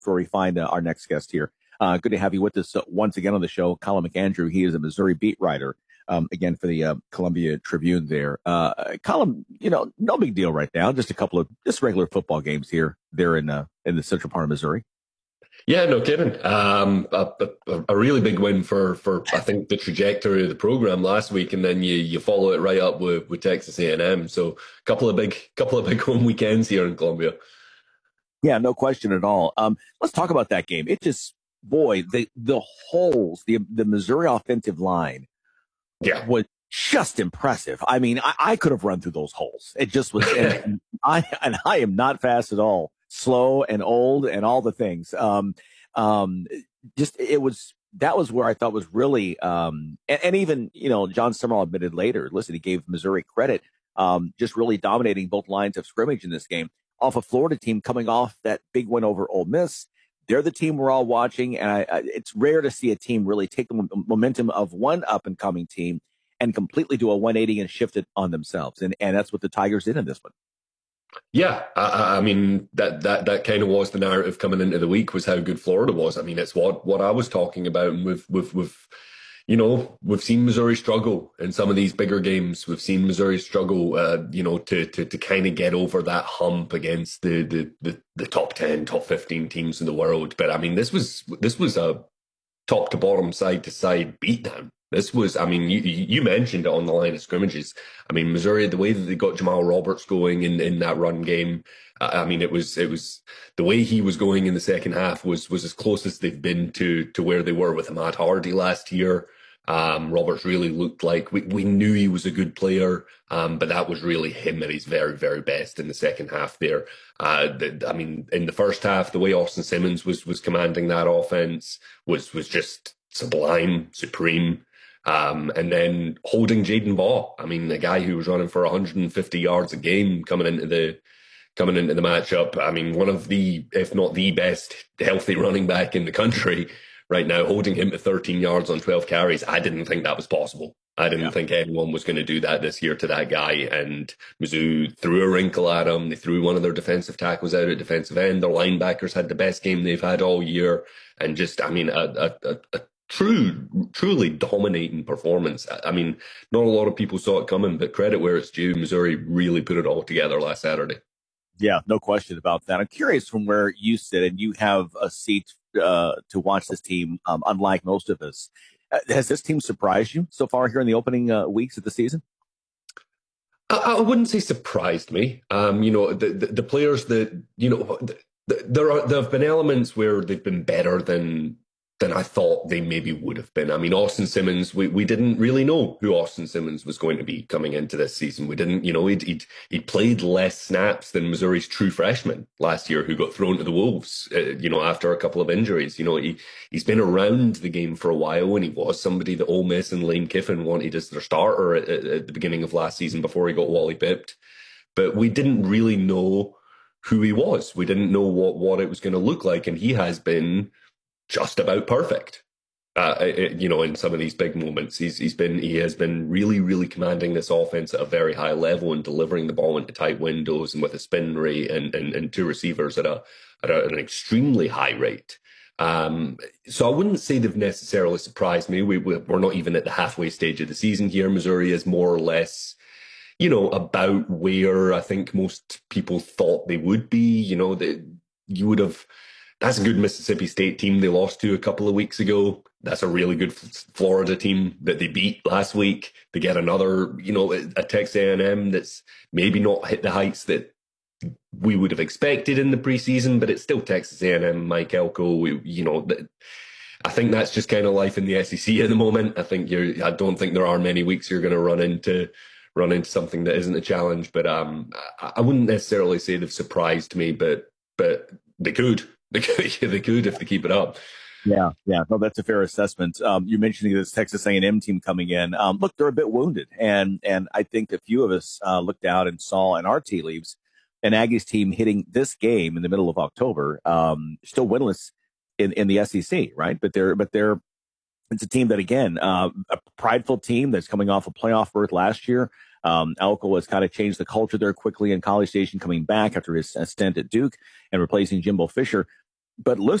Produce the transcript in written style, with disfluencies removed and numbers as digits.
before we find our next guest here. Good to have you with us once again on the show. Colin McAndrew, he is a Missouri beat writer, again, for the Columbia Tribune there. Colin, no big deal right now. Just a couple of just regular football games here, there in the central part of Missouri. Yeah, no kidding. A really big win for I think the trajectory of the program last week, and then you follow it right up with Texas A&M. So a couple of big home weekends here in Columbia. Yeah, no question at all. Let's talk about that game. It just, boy, the holes, the Missouri offensive line, was just impressive. I mean, I could have run through those holes. It just was, and I am not fast at all. Slow and old and all the things. That was where I thought was really, and even, John Summerall admitted later, listen, he gave Missouri credit, just really dominating both lines of scrimmage in this game off a Florida team coming off that big win over Ole Miss. They're the team we're all watching. And it's rare to see a team really take the momentum of one up and coming team and completely do a 180 and shift it on themselves. And that's what the Tigers did in this one. Yeah, I mean that kind of was the narrative coming into the week, was how good Florida was. I mean, it's what I was talking about, and we've seen Missouri struggle in some of these bigger games. We've seen Missouri struggle, to kind of get over that hump against the top 10, top 15 teams in the world. But I mean, this was a top to bottom, side to side beatdown. This was, I mean, you mentioned it on the line of scrimmages. I mean, Missouri, the way that they got Jamal Roberts going in that run game, I mean, it was the way he was going in the second half was as close as they've been to where they were with Ahmad Hardy last year. Roberts really looked like we knew he was a good player, but that was really him at his very, very best in the second half there. I mean, in the first half, the way Austin Simmons was commanding that offense was just sublime, supreme. And then holding Jaden Baugh, I mean, a guy who was running for 150 yards a game coming into the matchup. I mean, one of the, if not the best healthy running back in the country right now, holding him to 13 yards on 12 carries. I didn't think that was possible. I didn't think anyone was going to do that this year to that guy. And Mizzou threw a wrinkle at him. They threw one of their defensive tackles out at defensive end. Their linebackers had the best game they've had all year. And just, I mean, a truly dominating performance. I mean, not a lot of people saw it coming, but credit where it's due. Missouri really put it all together last Saturday. Yeah, no question about that. I'm curious from where you sit, and you have a seat to watch this team, unlike most of us. Has this team surprised you so far here in the opening weeks of the season? I wouldn't say surprised me. The players that, there have been elements where they've been better than I thought they maybe would have been. I mean, Austin Simmons, we didn't really know who Austin Simmons was going to be coming into this season. We didn't, he played less snaps than Missouri's true freshman last year, who got thrown to the Wolves, after a couple of injuries. He's been around the game for a while, and he was somebody that Ole Miss and Lane Kiffin wanted as their starter at the beginning of last season before he got Wally pipped. But we didn't really know who he was. We didn't know what it was going to look like, and he has been just about perfect, in some of these big moments. He has been really, really commanding this offense at a very high level and delivering the ball into tight windows and with a spin rate and two receivers at an extremely high rate. So I wouldn't say they've necessarily surprised me. We're not even at the halfway stage of the season here. Missouri is more or less, about where I think most people thought they would be. That's a good Mississippi State team they lost to a couple of weeks ago. That's a really good Florida team that they beat last week. They get another, a Texas A&M that's maybe not hit the heights that we would have expected in the preseason, but it's still Texas A&M, Mike Elko. I think that's just kind of life in the SEC at the moment. I don't think there are many weeks you're going to run into something that isn't a challenge. But I wouldn't necessarily say they've surprised me, but they could. They could if they keep it up. Yeah. No, that's a fair assessment. You mentioned this Texas A&M team coming in. Look, they're a bit wounded, and I think a few of us looked out and saw in our tea leaves an Aggies team hitting this game in the middle of October, still winless in the SEC, right? But it's a team that, again, a prideful team that's coming off a playoff berth last year. Elko has kind of changed the culture there quickly in College Station, coming back after his stint at Duke and replacing Jimbo Fisher. but